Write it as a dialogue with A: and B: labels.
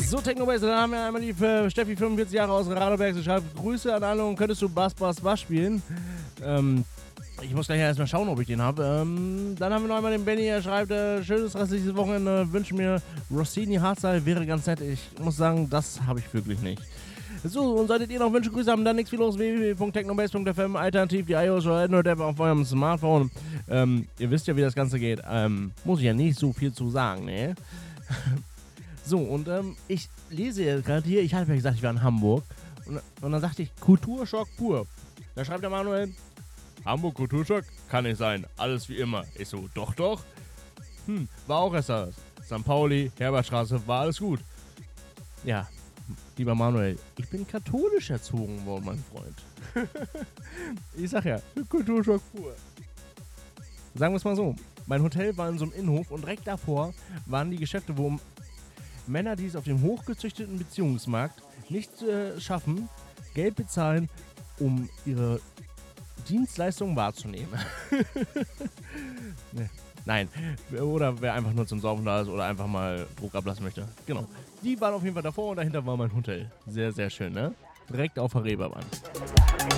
A: So, Technobase, dann haben wir einmal die Steffi, 45 Jahre aus Radeberg. Sie schreibt, Grüße an alle und könntest du Bass spielen? Ich muss gleich erstmal schauen, ob ich den habe. Dann haben wir noch einmal den Benny, er schreibt, schönes restliches Wochenende, wünsche mir Rossini Hardstyle, wäre ganz nett. Ich muss sagen, das habe ich wirklich nicht. So, und solltet ihr noch Wünsche, Grüße haben, dann nichts viel los, www.technobase.fm, alternativ die iOS oder Android-App auf eurem Smartphone. Ihr wisst ja, wie das Ganze geht. Muss ich ja nicht so viel zu sagen, ne? So, und ich lese jetzt gerade hier, ich hatte ja gesagt, ich war in Hamburg. Und dann sagte ich, Kulturschock pur. Da schreibt der Manuel, Hamburg Kulturschock? Kann nicht sein, alles wie immer. Ich so, doch. War auch erst das. St. Pauli, Herbertstraße, war alles gut. Ja, lieber Manuel, ich bin katholisch erzogen worden, mein Freund. Ich sag ja, Kulturschock pur. Sagen wir es mal so, mein Hotel war in so einem Innenhof und direkt davor waren die Geschäfte, wo Männer, die es auf dem hochgezüchteten Beziehungsmarkt nicht schaffen, Geld bezahlen, um ihre Dienstleistungen wahrzunehmen. Nein, oder wer einfach nur zum Saufen da ist oder einfach mal Druck ablassen möchte. Genau, die waren auf jeden Fall davor und dahinter war mein Hotel. Sehr, sehr schön, ne? Direkt auf der Reeperbahn.